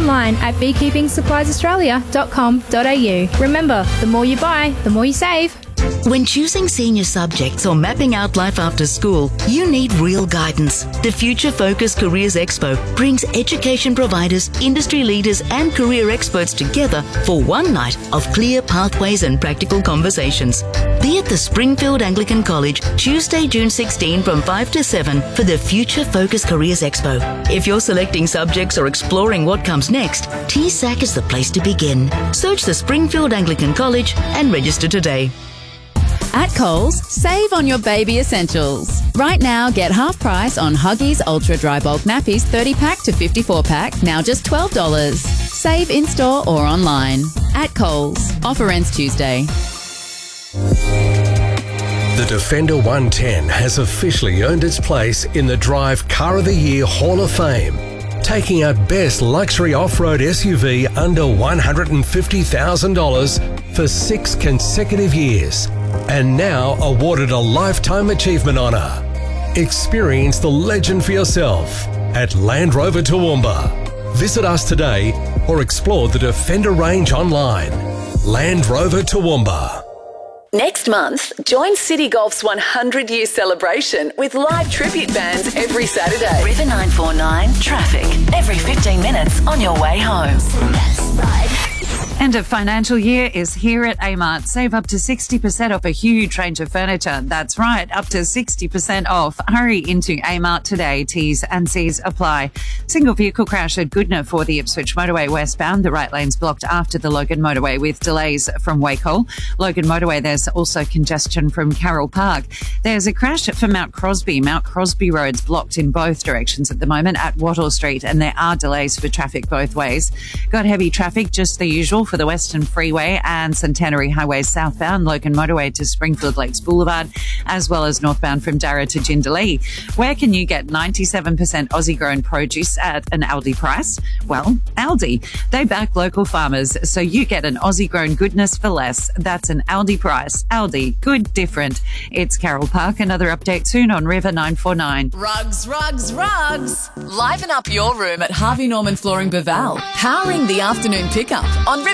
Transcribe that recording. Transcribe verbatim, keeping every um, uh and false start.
online at beekeeping supplies australia dot com dot a u. Remember, the more you buy, the more you save. When choosing senior subjects or mapping out life after school, you need real guidance. The Future Focus Careers Expo brings education providers, industry leaders and career experts together for one night of clear pathways and practical conversations. Be at the Springfield Anglican College Tuesday, June sixteenth from five to seven for the Future Focus Careers Expo. If you're selecting subjects or exploring what comes next, T S A C is the place to begin. Search the Springfield Anglican College and register today. At Coles, save on your baby essentials. Right now, get half price on Huggies Ultra Dry Bulk Nappies thirty pack to fifty-four pack, now just twelve dollars. Save in-store or online. At Coles. Offer ends Tuesday. The Defender one ten has officially earned its place in the Drive Car of the Year Hall of Fame, taking out Best Luxury Off-Road S U V under one hundred fifty thousand dollars for six consecutive years. And now awarded a Lifetime Achievement Honour. Experience the legend for yourself at Land Rover Toowoomba. Visit us today or explore the Defender range online. Land Rover Toowoomba. Next month, join City Golf's one hundred year celebration with live tribute bands every Saturday. River nine four nine traffic every fifteen minutes on your way home. End of financial year is here at Amart. Save up to sixty percent off a huge range of furniture. That's right, up to sixty percent off. Hurry into Amart today. T's and C's apply. Single vehicle crash at Goodna for the Ipswich Motorway westbound. The right lane's blocked after the Logan Motorway with delays from Wakehall. Logan Motorway, there's also congestion from Carroll Park. There's a crash for Mount Crosby. Mount Crosby Road's blocked in both directions at the moment at Wattle Street, and there are delays for traffic both ways. Got heavy traffic, just the usual, for the Western Freeway and Centenary Highway southbound, Logan Motorway to Springfield Lakes Boulevard, as well as northbound from Darra to Jindalee. Where can you get ninety-seven percent Aussie grown produce at an Aldi price? Well, Aldi. They back local farmers, so you get an Aussie grown goodness for less. That's an Aldi price. Aldi, good, different. It's Carroll Park. Another update soon on River nine four nine. Rugs, rugs, rugs. Liven up your room at Harvey Norman Flooring Baval. Powering the afternoon pickup on River